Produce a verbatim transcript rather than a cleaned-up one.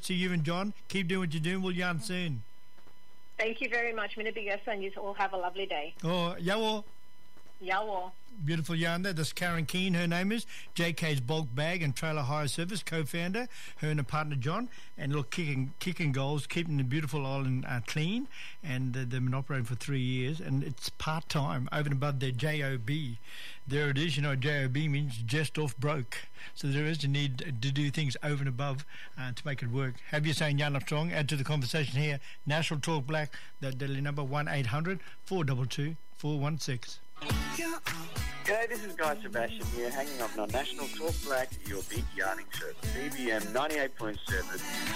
to you and John. Keep doing what you're doing. We'll yarn soon. Thank you very much, Minabigasa, and you all have a lovely day. Oh, yawo. Yawo. Beautiful yarn there. That's Karen Keane, her name is. J K's Bulk Bag and Trailer Hire Service, co-founder. Her and her partner, John. And look, kicking kicking goals, keeping the beautiful island uh, clean. And uh, they've been operating for three years. And it's part-time, over and above their J O B. There it is. You know, J O B means just off broke. So there is a need to do things over and above uh, to make it work. Have you saying Yarn Strong? Add to the conversation here. National Talk Black, the daily number one eight hundred four two two four one six. G'day, this is Guy Sebastian here, hanging up on National Talk Black, your big yarning show. C B M ninety-eight point seven.